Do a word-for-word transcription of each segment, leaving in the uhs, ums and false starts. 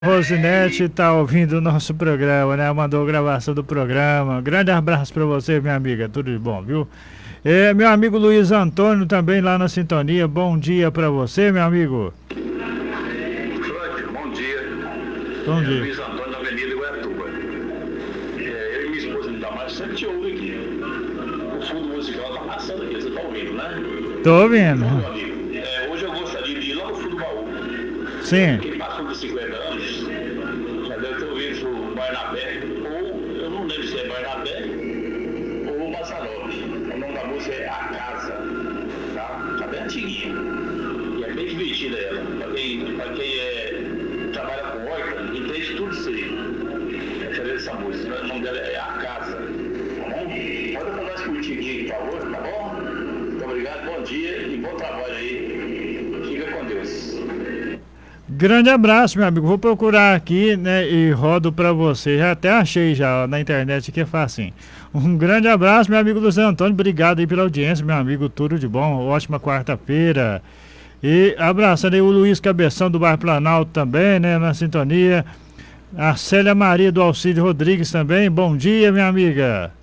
Rosinete tá ouvindo o nosso programa, né? Mandou gravação do programa. Grande abraço pra você, minha amiga. Tudo de bom, viu? E meu amigo Luiz Antônio também lá na sintonia. Bom dia pra você, meu amigo. Cláudio, bom dia. Bom é, dia. Luiz Antônio da Avenida Guaratuba. É, eu e minha esposa ainda mais sempre te ouve aqui. O fundo musical tá passando aqui, você tá ouvindo, né? Tô ouvindo. Bom, meu amigo, é, hoje eu gostaria de ir lá no fundo do baú. Sim. Quem passou dos cinquenta anos já deve ter ouvido o Barnabé, ou eu não lembro se é Barnabé ou o Mazzaropi. O nome da música é A Casa, tá? Tá bem antiguinha. E é bem divertida ela. Pra quem, pra quem é, trabalha com órgão, entende tudo isso aí. É saber dessa música. O nome dela é A Casa. Tá bom? Pode dar mais curtidinha aqui, por favor, tá bom? Muito obrigado, bom dia e bom trabalho aí. Fica com Deus. Grande abraço, meu amigo. Vou procurar aqui, né, e rodo pra você. Já até achei já ó, na internet que é fácil. Um grande abraço, meu amigo Luiz Antônio. Obrigado aí pela audiência, meu amigo. Tudo de bom. Ótima quarta-feira. E abraçando aí o Luiz Cabeção do Bairro Planalto também, né, na sintonia. A Célia Maria do Alcide Rodrigues também. Bom dia, minha amiga.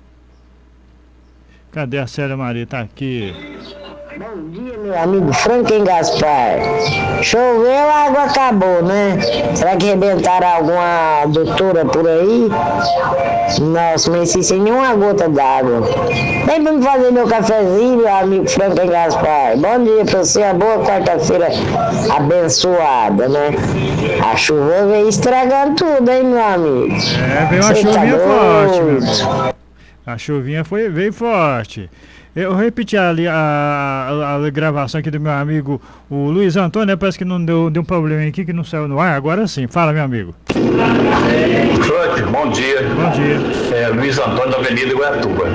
Cadê a Célia Maria? Tá aqui. Bom dia, meu amigo Franklin Gaspar. Choveu, a água acabou, né? Será que arrebentaram alguma doutora por aí? Nossa, mas sem nenhuma gota d'água. Vem pra me fazer meu cafezinho, meu amigo Franklin Gaspar. Bom dia pra você, uma boa quarta-feira abençoada, né? A chuva veio estragando tudo, hein, meu amigo? É, veio uma Cê tá chuvinha forte, meu doido. amigo. A chuvinha foi, veio forte. Eu repeti ali a, a, a gravação aqui do meu amigo, o Luiz Antônio, né? Parece que não deu, deu um problema aqui, que não saiu no ar. Agora sim, fala, meu amigo. Cláudio, bom dia. Bom dia. É, Luiz Antônio da Avenida Guaratuba.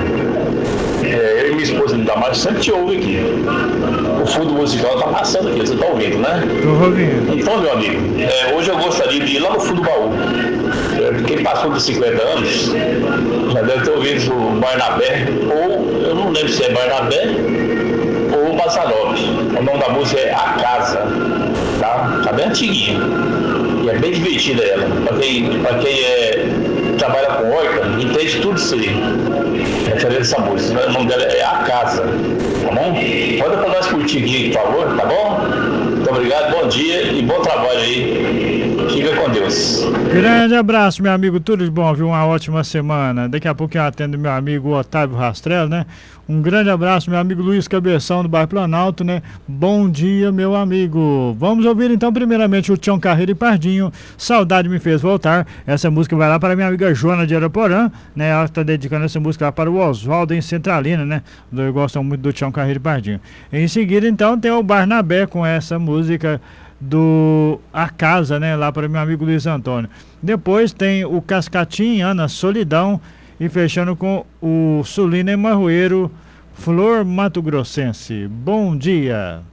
É, eu e minha esposa ainda mais sempre te ouve aqui. O fundo musical tá passando aqui, você tá ouvindo, né? Tô ouvindo. Então, meu amigo, é, hoje eu gostaria de ir lá no fundo do baú. É, quem passou dos cinquenta anos já deve ter ouvido o Barnabé, ou eu não lembro se é Barnabé ou o Mazzaropi. O nome da música é A Casa, tá? Tá bem antiguinha. E é bem divertida ela. Pra quem, pra quem é, trabalha com órgão, entende tudo isso aí. É saber dessa música. O nome dela é A Casa, tá bom? Pode dar mais curtidinha, por favor, tá bom? Muito obrigado, bom dia e bom trabalho aí. Fica com Deus. Grande abraço, meu amigo. Tudo de bom, viu? Uma ótima semana. Daqui a pouco eu atendo meu amigo Otávio Rastrello, né? Um grande abraço, meu amigo Luiz Cabeção do Bairro Planalto, né? Bom dia, meu amigo. Vamos ouvir então, primeiramente, o Tião Carreiro e Pardinho. Saudade me fez voltar. Essa música vai lá para minha amiga Joana de Araporã, né? Ela está dedicando essa música lá para o Oswaldo em Centralina, né? Eu gosto muito do Tião Carreiro e Pardinho. Em seguida, então, tem o Barnabé com essa música do A Casa, né? Lá para meu amigo Luiz Antônio. Depois tem o Cascatim, Ana Solidão. E fechando com o Sulina e Marroeiro, Flor Mato Grossense. Bom dia.